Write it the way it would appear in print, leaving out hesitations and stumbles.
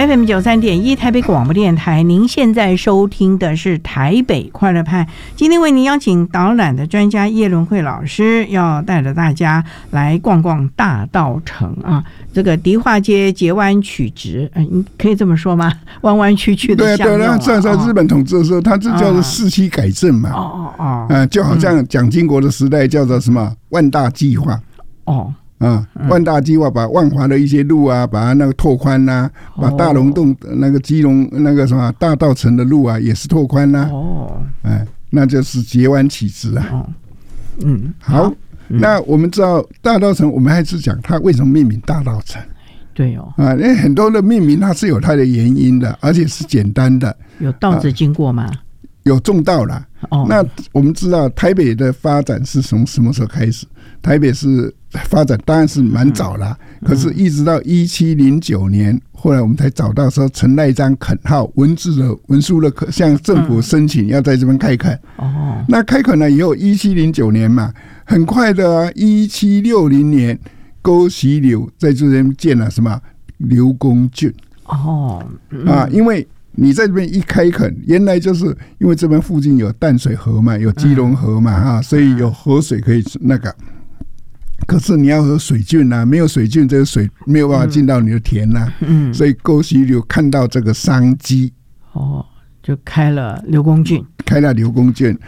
FM 93.1台北广播电台，您现在收听的是台北快乐派。今天为您邀请导览的专家叶伦慧老师，要带着大家来逛逛大稻埕啊。这个迪化街截弯曲直，可以这么说吗？弯弯曲曲的巷弄。 对，在日本统治的时候，它这叫做市区改正嘛。就好像蒋经国的时代叫做什么万大计划。万大计划把万华的一些路啊，把它那个拓宽啊，把大龙洞那个基隆那个什么大稻埕的路啊，也是拓宽啊。那就是截弯曲直啊。好。那我们知道大稻埕，我们还是讲它为什么命名大稻埕。 对哦， 因为很多的命名它是有它的原因的，而且是简单的。 有稻子经过吗？ 有种稻啦。那我们知道台北的发展是从什么时候开始？台北是发展当然是蛮早啦，可是一直到1709年，后来我们才找到说陈赖章垦号文书的向政府申请要在这边开垦。那开垦了以后，1709年嘛，很快的1760年，郭喜柳在这边建了什么刘公圳。因为你在这边一开垦，原来就是因为这边附近有淡水河嘛，有基隆河嘛，所以有河水可以那个。可是你要有水圳啊，没有水圳，这个水没有办法进到你的田啊。所以郭喜柳看到这个商机， 就开了刘公圳。